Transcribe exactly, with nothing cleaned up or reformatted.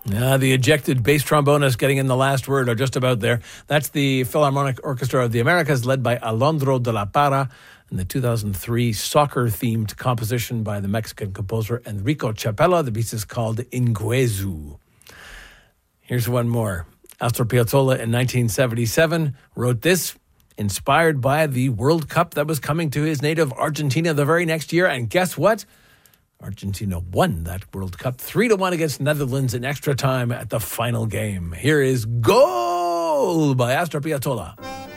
Uh, the ejected bass trombonist getting in the last word, or just about there. That's the Philharmonic Orchestra of the Americas, led by Alondro de la Parra, and the two thousand three soccer-themed composition by the Mexican composer Enrico Chapella. The piece is called Inguezu. Here's one more. Astor Piazzolla in nineteen seventy-seven wrote this, inspired by the World Cup that was coming to his native Argentina the very next year. And guess what? Argentina won that World Cup three to one against Netherlands in extra time at the final game. Here is Goal by Astor Piazzolla.